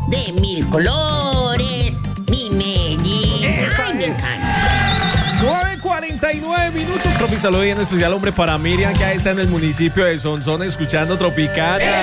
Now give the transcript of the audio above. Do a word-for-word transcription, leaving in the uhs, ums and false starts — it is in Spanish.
de mil colores, mi Medellín. Ay, me encanta. nueve cuarenta y nueve minutos. Tropi, saludo bien especial, hombre, para Miriam, que ahí está en el municipio de Sonsón escuchando Tropicana.